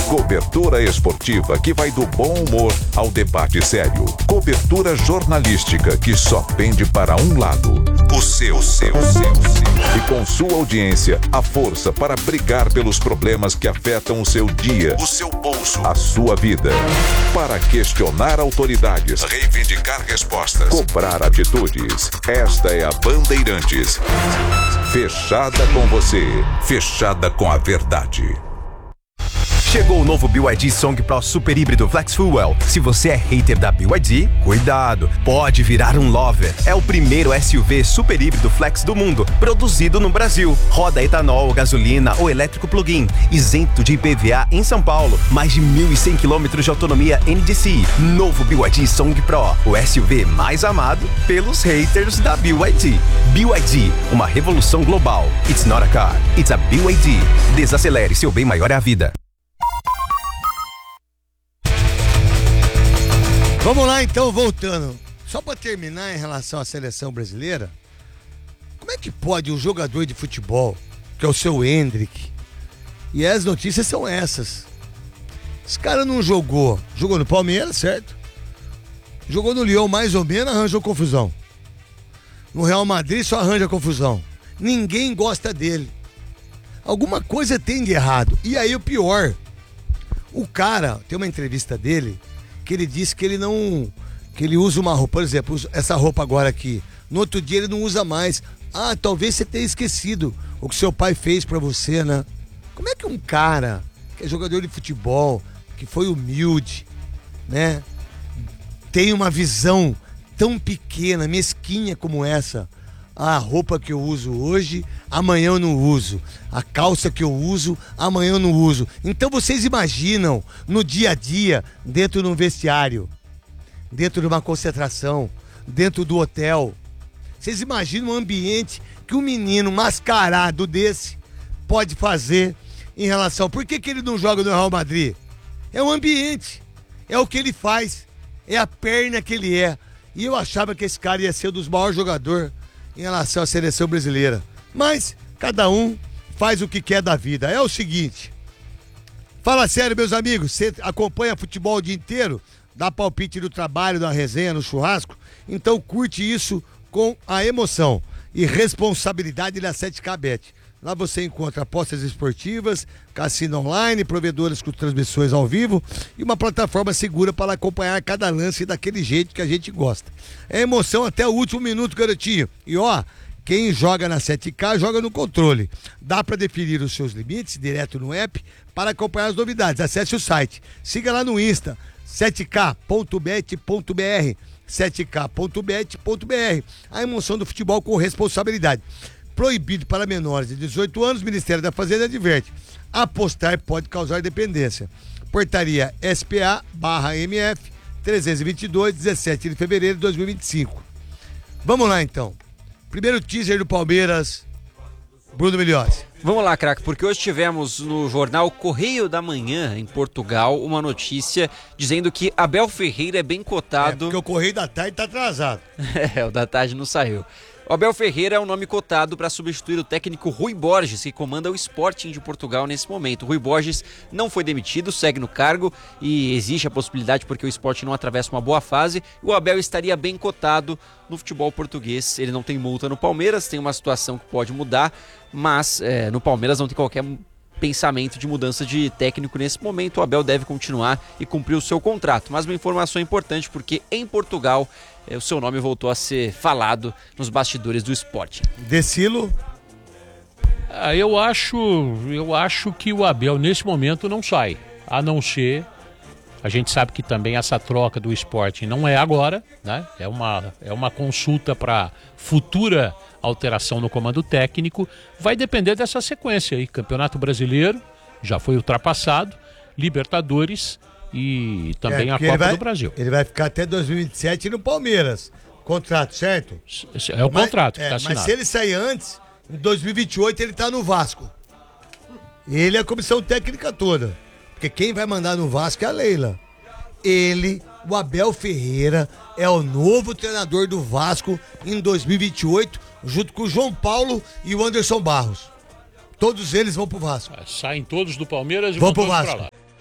Cobertura esportiva que vai do bom humor ao debate sério. Cobertura jornalística que só pende para um lado. O seu. E com sua audiência, a força para brigar pelos problemas que afetam o seu dia, o seu bolso, a sua vida. Para questionar autoridades, reivindicar respostas, cobrar atitudes. Esta é a Bandeirantes. Fechada com você, fechada com a verdade. Chegou o novo BYD Song Pro Super Híbrido Flex Fuel. Se você é hater da BYD, cuidado, pode virar um lover. É o primeiro SUV super híbrido flex do mundo, produzido no Brasil. Roda etanol, gasolina ou elétrico plug-in, isento de IPVA em São Paulo. Mais de 1.100 km de autonomia NDC. Novo BYD Song Pro, o SUV mais amado pelos haters da BYD. BYD, uma revolução global. It's not a car, it's a BYD. Desacelere, seu bem maior é a vida. Vamos lá então, voltando. Só para terminar em relação à seleção brasileira, como é que pode um jogador de futebol, que é o seu Hendrick, e as notícias são essas. Esse cara não jogou no Palmeiras, certo? Jogou no Lyon mais ou menos, arranjou confusão. No Real Madrid só arranja confusão. Ninguém gosta dele. Alguma coisa tem de errado. E aí o pior, o cara, tem uma entrevista dele, que ele disse que ele não... que ele usa uma roupa, por exemplo, essa roupa agora aqui. No outro dia ele não usa mais. Ah, talvez você tenha esquecido o que seu pai fez pra você, né? Como é que um cara que é jogador de futebol, que foi humilde, né? Tem uma visão tão pequena, mesquinha como essa. A roupa que eu uso hoje, amanhã eu não uso. A calça que eu uso, amanhã eu não uso. Então vocês imaginam no dia a dia, dentro de um vestiário, dentro de uma concentração, dentro do hotel. Vocês imaginam um ambiente que um menino mascarado desse pode fazer em relação... Por que ele não joga no Real Madrid? É o ambiente, é o que ele faz, é a perna que ele é. E eu achava que esse cara ia ser um dos maiores jogadores em relação à seleção brasileira. Mas cada um faz o que quer da vida. É o seguinte, fala sério, meus amigos, você acompanha futebol o dia inteiro, dá palpite no trabalho, na resenha, no churrasco, então curte isso com a emoção e responsabilidade da 7K Bet. Lá você encontra apostas esportivas, cassino online, provedores com transmissões ao vivo e uma plataforma segura para acompanhar cada lance daquele jeito que a gente gosta. É emoção até o último minuto, garotinho. E ó, quem joga na 7K joga no controle. Dá para definir os seus limites direto no app para acompanhar as novidades. Acesse o site. Siga lá no Insta, 7k.bet.br, 7k.bet.br. A emoção do futebol com responsabilidade. Proibido para menores de 18 anos, o Ministério da Fazenda adverte. Apostar pode causar dependência. Portaria SPA/MF 322, 17 de fevereiro de 2025. Vamos lá então. Primeiro teaser do Palmeiras, Bruno Milhões. Vamos lá, craque, porque hoje tivemos no jornal Correio da Manhã, em Portugal, uma notícia dizendo que Abel Ferreira é bem cotado... porque o Correio da Tarde tá atrasado. O da Tarde não saiu. O Abel Ferreira é o nome cotado para substituir o técnico Rui Borges, que comanda o Sporting de Portugal nesse momento. O Rui Borges não foi demitido, segue no cargo e existe a possibilidade, porque o Sporting não atravessa uma boa fase, o Abel estaria bem cotado no futebol português. Ele não tem multa no Palmeiras, tem uma situação que pode mudar, mas no Palmeiras não tem qualquer pensamento de mudança de técnico nesse momento. O Abel deve continuar e cumprir o seu contrato. Mas uma informação importante, porque em Portugal o seu nome voltou a ser falado nos bastidores do Sporting. Decilo? Eu acho que o Abel nesse momento não sai, a não ser... A gente sabe que também essa troca do Sporting não é agora, né? É uma consulta para futura alteração no comando técnico. Vai depender dessa sequência aí. Campeonato Brasileiro já foi ultrapassado, Libertadores e também a Copa do Brasil. Ele vai ficar até 2027 no Palmeiras. Contrato, certo? É o contrato que está assinado. Mas se ele sair antes, em 2028 ele está no Vasco. Ele é a comissão técnica toda. Porque quem vai mandar no Vasco é a Leila. Ele, o Abel Ferreira, é o novo treinador do Vasco em 2028, junto com o João Paulo e o Anderson Barros. Todos eles vão pro Vasco. Saem todos do Palmeiras e vão vão pro todos Vasco. pra lá.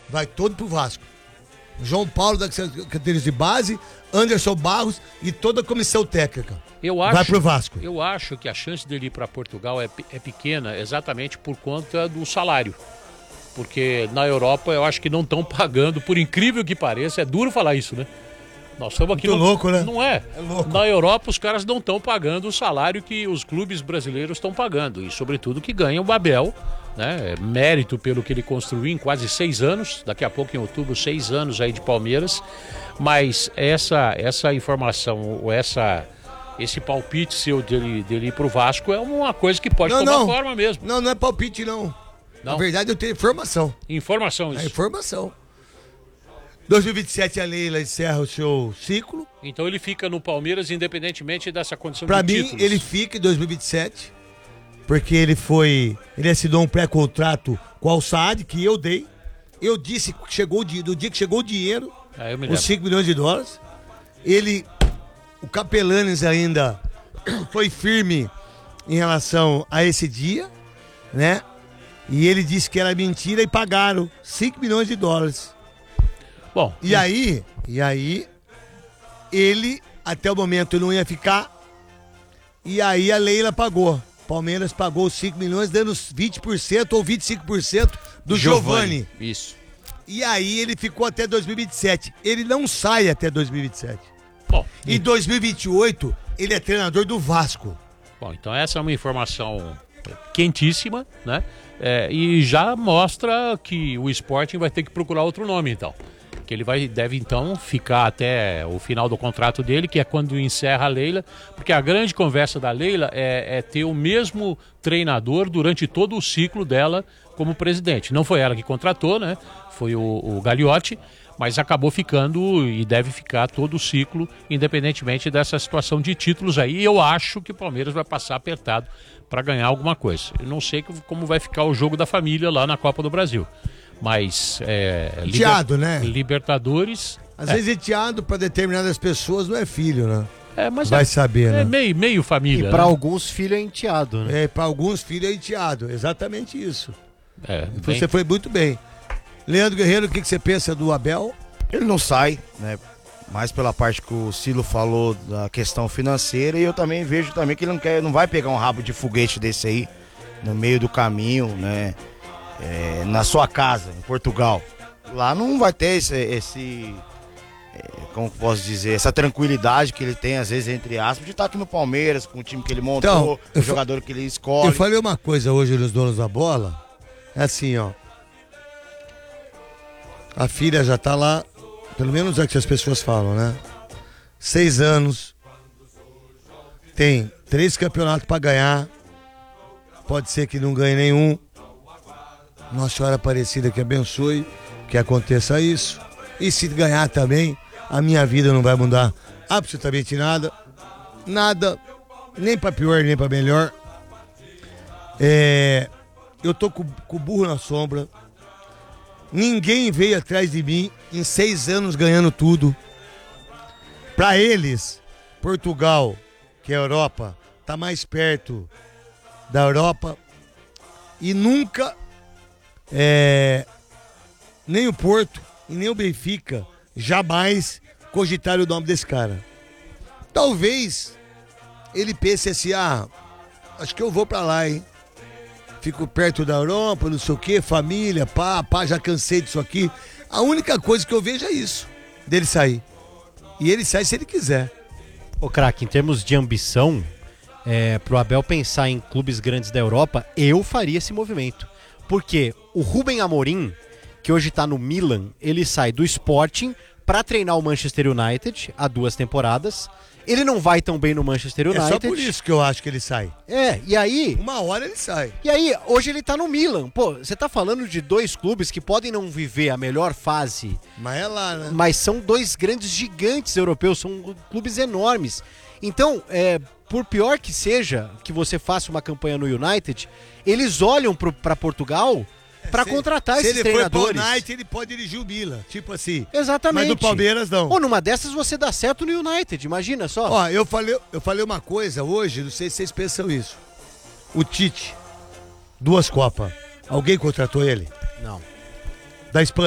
vai todo pro Vasco. João Paulo das categorias de base, Anderson Barros e toda a comissão técnica. Vai pro Vasco. Eu acho que a chance dele ir para Portugal é pequena exatamente por conta do salário. Porque na Europa eu acho que não estão pagando, por incrível que pareça, é duro falar isso, né? Nós estamos aqui muito louco, né? Não é? É louco. Na Europa os caras não estão pagando o salário que os clubes brasileiros estão pagando. E sobretudo que ganha o Abel, né? Mérito pelo que ele construiu em quase 6 anos. Daqui a pouco em outubro, 6 anos aí de Palmeiras. Mas essa informação, esse palpite seu dele ir pro Vasco é uma coisa que pode tomar forma mesmo. Não é palpite não. Na verdade eu tenho informação. Informação isso. É informação. 2027 a Leila encerra o seu ciclo. Então ele fica no Palmeiras independentemente dessa condição de títulos. Pra mim, ele fica em 2027, porque ele assinou um pré-contrato com o Al-Saad, que eu dei. Eu disse que no dia que chegou o dinheiro, os 5 milhões de dólares. O Capelanes ainda foi firme em relação a esse dia, né? E ele disse que era mentira e pagaram 5 milhões de dólares. Bom, e aí, ele, até o momento, não ia ficar. E aí a Leila pagou. Palmeiras pagou os 5 milhões, dando 20% ou 25% do Giovani. Isso. E aí ele ficou até 2027. Ele não sai até 2027. Bom, em 2028, ele é treinador do Vasco. Bom, então essa é uma informação quentíssima, né? E já mostra que o Sporting vai ter que procurar outro nome, então. Que ele deve então ficar até o final do contrato dele, que é quando encerra a Leila, porque a grande conversa da Leila é ter o mesmo treinador durante todo o ciclo dela como presidente. Não foi ela que contratou, né? Foi o Gagliotti, mas acabou ficando e deve ficar todo o ciclo, independentemente dessa situação de títulos aí. E eu acho que o Palmeiras vai passar apertado para ganhar alguma coisa. Eu não sei como vai ficar o jogo da família lá na Copa do Brasil. Mas teado, né? Libertadores. Às vezes teado para determinadas pessoas não é filho, né? Mas vai saber, né? Meio família. E para alguns filho é enteado, né? Para alguns filho é enteado, exatamente isso. Você foi muito bem. Leandro Guerreiro, o que você pensa do Abel? Ele não sai, né? Mais pela parte que o Silo falou da questão financeira, e eu também vejo também que ele não vai pegar um rabo de foguete desse aí no meio do caminho, né? Na sua casa, em Portugal. Lá não vai ter como posso dizer, essa tranquilidade que ele tem, às vezes, entre aspas, de estar aqui no Palmeiras, com o time que ele montou, o jogador que ele escolhe. Eu falei uma coisa hoje nos Donos da Bola, é assim, ó. A filha já tá lá, pelo menos é o que as pessoas falam, né? 6 anos, tem 3 campeonatos pra ganhar, pode ser que não ganhe nenhum. Nossa Senhora Aparecida que abençoe, que aconteça isso. E se ganhar também, a minha vida não vai mudar absolutamente nada. Nada, nem pra pior, nem pra melhor. Eu tô com o burro na sombra. Ninguém veio atrás de mim em 6 anos ganhando tudo. Pra eles, Portugal, que é a Europa, tá mais perto da Europa. E nunca... nem o Porto e nem o Benfica jamais cogitaram o nome desse cara. Talvez ele pense assim, acho que eu vou pra lá, hein? Fico perto da Europa, não sei o que, família, pá, já cansei disso aqui. A única coisa que eu vejo é isso, dele sair. E ele sai se ele quiser. Ô craque, em termos de ambição, pro Abel pensar em clubes grandes da Europa, eu faria esse movimento. Porque o Rubem Amorim, que hoje tá no Milan, ele sai do Sporting para treinar o Manchester United há 2 temporadas. Ele não vai tão bem no Manchester United. É só por isso que eu acho que ele sai. E aí... Uma hora ele sai. E aí, hoje ele tá no Milan. Pô, você tá falando de 2 clubes que podem não viver a melhor fase. Mas é lá, né? Mas são 2 grandes gigantes europeus, são clubes enormes. Então, por pior que seja que você faça uma campanha no United, eles olham para Portugal para contratar esses treinadores. Se ele for pro United, ele pode dirigir o Milan, tipo assim. Exatamente. Mas no Palmeiras não. Ou numa dessas você dá certo no United, imagina só. Ó, eu falei uma coisa hoje, não sei se vocês pensam isso. O Tite, 2 Copas. Alguém contratou ele? Não. Da Espanha.